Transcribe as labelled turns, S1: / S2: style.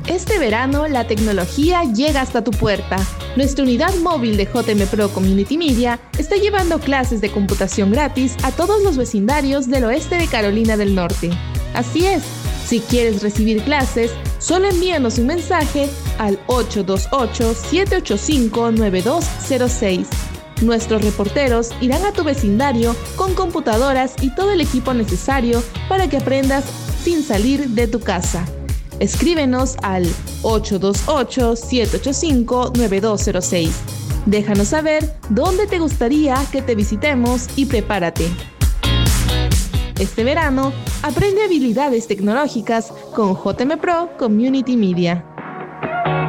S1: Este verano, la tecnología llega hasta tu puerta. Nuestra unidad móvil de JM Pro Community Media está llevando clases de computación gratis a todos los vecindarios del oeste de Carolina del Norte. Así es, si quieres recibir clases, solo envíanos un mensaje al 828-785-9206. Nuestros reporteros irán a tu vecindario con computadoras y todo el equipo necesario para que aprendas sin salir de tu casa. Escríbenos al 828-785-9206. Déjanos saber dónde te gustaría que te visitemos y prepárate. Este verano, aprende habilidades tecnológicas con JM Pro Community Media.